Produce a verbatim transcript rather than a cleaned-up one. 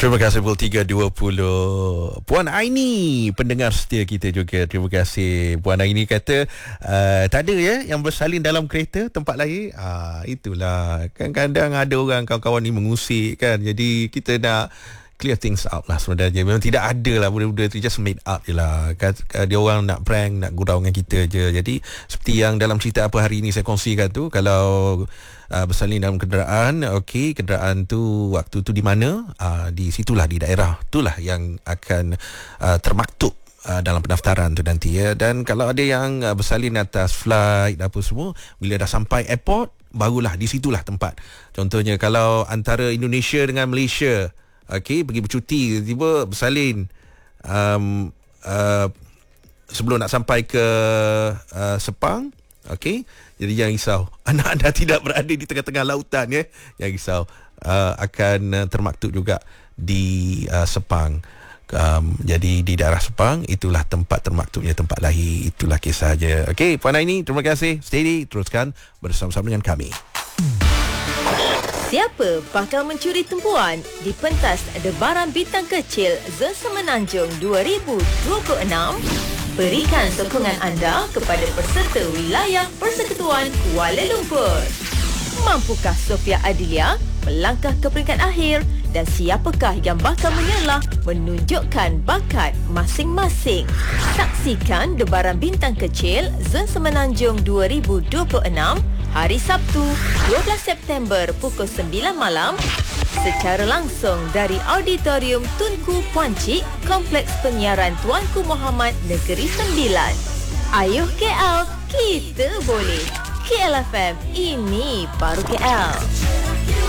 Terima kasih pukul tiga dua puluh. Puan Aini, pendengar setia kita juga. Terima kasih. Puan Aini kata uh, tak ada ya yang bersalin dalam kereta tempat lain. Ah, itulah. Kadang-kadang ada orang kawan-kawan ni mengusik kan. Jadi kita nak clear things out lah sebenarnya. Memang tidak ada lah benda-benda tu, just made up je lah. Dia orang nak prank, nak gurau dengan kita je. Jadi seperti yang dalam cerita apa hari ni saya kongsikan tu, kalau uh, bersalin dalam kenderaan, okey, kenderaan tu waktu tu di mana, uh, di situlah, di daerah itulah yang akan uh, termaktub uh, dalam pendaftaran tu nanti ya. Dan kalau ada yang uh, bersalin atas flight apa semua, bila dah sampai airport, barulah di situlah tempat. Contohnya kalau antara Indonesia dengan Malaysia, okey, pergi bercuti, tiba-tiba bersalin um, uh, sebelum nak sampai ke uh, Sepang, okey, jadi jangan risau, anak anda tidak berada di tengah-tengah lautan ya, jangan risau, uh, akan uh, termaktub juga di uh, Sepang. Um, jadi di daerah Sepang itulah tempat termaktubnya tempat lahir. Itulah kisah saja. Okey, Puan Aini, terima kasih. Steady, teruskan bersama-sama dengan kami. Siapa bakal mencuri tumpuan di pentas Debaran Bintang Kecil The Semenanjung dua ribu dua puluh enam? Berikan sokongan anda kepada peserta wilayah Persekutuan Kuala Lumpur. Mampukah Sofia Adilia melangkah ke peringkat akhir, dan siapakah yang bakal menyalah menunjukkan bakat masing-masing? Saksikan Debaran Bintang Kecil The Semenanjung dua ribu dua puluh enam hari Sabtu dua belas September pukul sembilan malam secara langsung dari Auditorium Tunku Puan Cik, Kompleks Penyiaran Tuanku Muhammad Negeri Sembilan. Ayuh K L, kita boleh. K L F M, ini baru K L.